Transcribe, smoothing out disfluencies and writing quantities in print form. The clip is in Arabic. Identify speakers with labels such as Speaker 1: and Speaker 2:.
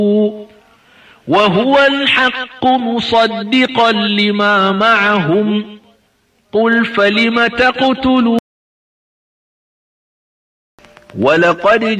Speaker 1: وهو الحق مصدقا لما معهم قل فلم تقتلون ولقد